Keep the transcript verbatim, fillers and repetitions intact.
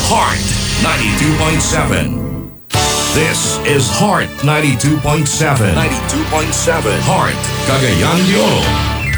Heart ninety-two point seven. This is Heart ninety-two point seven. ninety-two point seven. Heart, Cagayan de Oro.